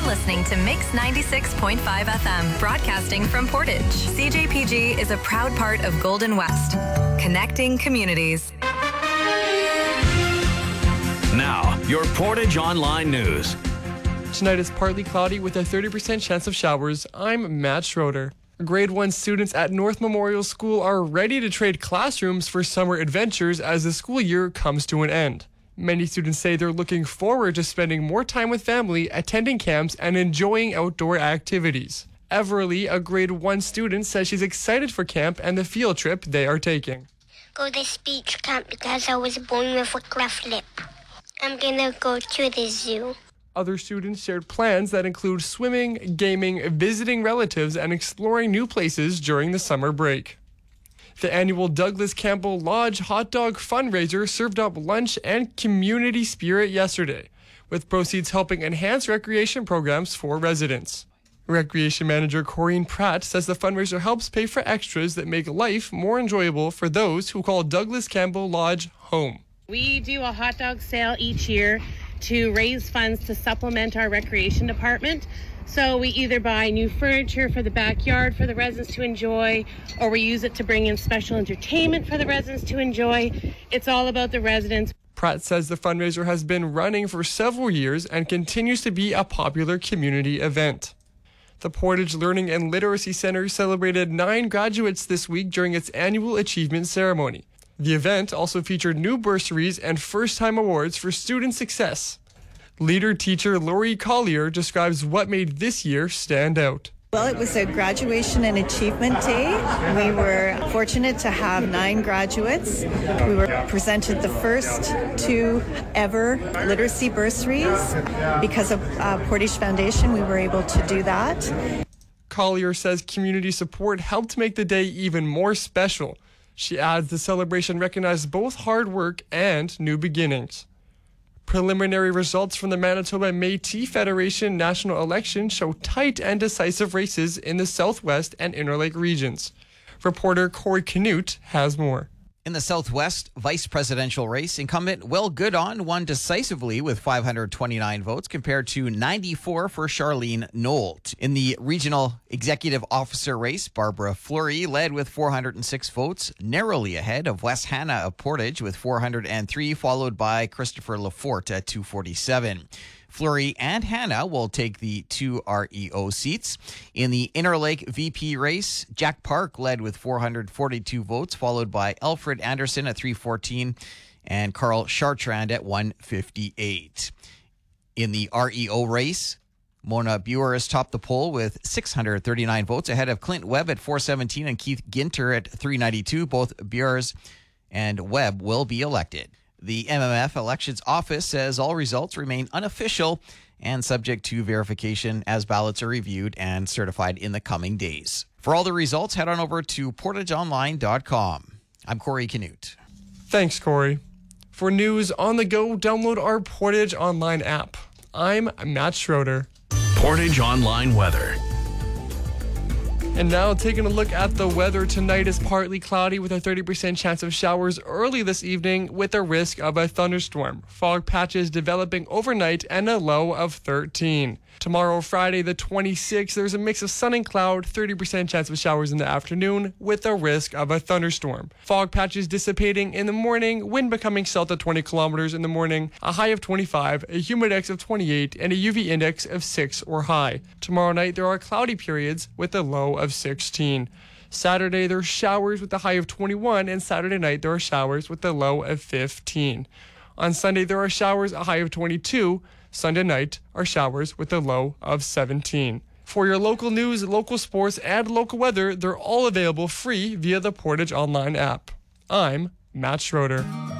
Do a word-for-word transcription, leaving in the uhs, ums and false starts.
listening to Mix ninety-six point five F M, broadcasting from Portage. C J P G is a proud part of Golden West, connecting communities. Now, your Portage Online News. Tonight is partly cloudy with a thirty percent chance of showers. I'm Matt Schroeder. Grade one students at North Memorial School are ready to trade classrooms for summer adventures as the school year comes to an end. Many students say they're looking forward to spending more time with family, attending camps, and enjoying outdoor activities. Everly, a grade one student, says she's excited for camp and the field trip they are taking. Go to speech camp because I was born with a cleft lip. I'm gonna go to the zoo. Other students shared plans that include swimming, gaming, visiting relatives, and exploring new places during the summer break. The annual Douglas Campbell Lodge hot dog fundraiser served up lunch and community spirit yesterday, with proceeds helping enhance recreation programs for residents. Recreation Manager Corrine Pratt says the fundraiser helps pay for extras that make life more enjoyable for those who call Douglas Campbell Lodge home. We do a hot dog sale each year to raise funds to supplement our recreation department. So we either buy new furniture for the backyard for the residents to enjoy, or we use it to bring in special entertainment for the residents to enjoy. It's all about the residents. Pratt says the fundraiser has been running for several years and continues to be a popular community event. The Portage Learning and Literacy Center celebrated nine graduates this week during its annual achievement ceremony. The event also featured new bursaries and first-time awards for student success. Leader teacher Lori Collier describes what made this year stand out. Well, it was a graduation and achievement day. We were fortunate to have nine graduates. We were presented the first two ever literacy bursaries. Because of uh, Portage Foundation, we were able to do that. Collier says community support helped make the day even more special. She adds the celebration recognized both hard work and new beginnings. Preliminary results from the Manitoba Métis Federation national election show tight and decisive races in the Southwest and Interlake regions. Reporter Corey Canute has more. In the Southwest vice presidential race, incumbent Will Goodon won decisively with five hundred twenty-nine votes compared to ninety-four for Charlene Nolt. In the regional executive officer race, Barbara Fleury led with four hundred six votes, narrowly ahead of Wes Hanna of Portage with four hundred three, followed by Christopher Laforte at two forty-seven. Fleury and Hanna will take the two R E O seats. In the Interlake V P race, Jack Park led with four hundred forty-two votes, followed by Alfred Anderson at three fourteen and Carl Chartrand at one fifty-eight. In the R E O race, Mona Buers topped the poll with six hundred thirty-nine votes, ahead of Clint Webb at four seventeen and Keith Ginter at three ninety-two. Both Buers and Webb will be elected. The M M F Elections Office says all results remain unofficial and subject to verification as ballots are reviewed and certified in the coming days. For all the results, head on over to portage online dot com. I'm Corey Canute. Thanks, Corey. For news on the go, download our Portage Online app. I'm Matt Schroeder. Portage Online weather. And now taking a look at the weather. Tonight is partly cloudy with a thirty percent chance of showers early this evening with a risk of a thunderstorm. Fog patches developing overnight and a low of thirteen. Tomorrow, Friday the twenty-sixth, there's a mix of sun and cloud, thirty percent chance of showers in the afternoon with a risk of a thunderstorm. Fog patches dissipating in the morning, wind becoming south at twenty kilometers in the morning, a high of twenty-five, a humidex of twenty-eight, and a U V index of six or high. Tomorrow night, there are cloudy periods with a low of sixteen. Saturday, there are showers with a high of twenty-one, and Saturday night, there are showers with a low of fifteen. On Sunday, there are showers, a high of twenty-two. Sunday night are showers with a low of seventeen. For your local news, local sports, and local weather, they're all available free via the Portage Online app. I'm Matt Schroeder.